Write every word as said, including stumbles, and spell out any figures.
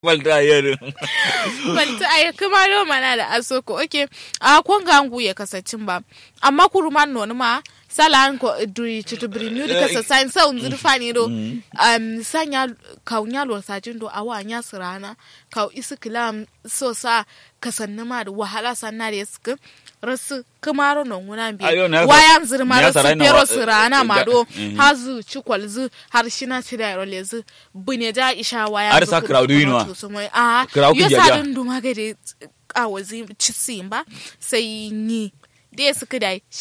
Balta yaro. Balta ay kuma lo mana da asoko okay a kon gangu ya kasacin ba amma kuruman non ma salan ko duri chitubri new da kasa sign sa unzur fani do um sanya kaunya lo sajin do awanya sirana kau isiklam so sa kasanna ma da wahala sanna da suka rasu kamaro non wuna bi wayan zirma rasu pero sirana ma do hazu chikwalzu har shina tira rolezu bune da isha waya har sa crowd yinwa a yo sa dun duma ga de awazi cisimba sai ni dai suka dai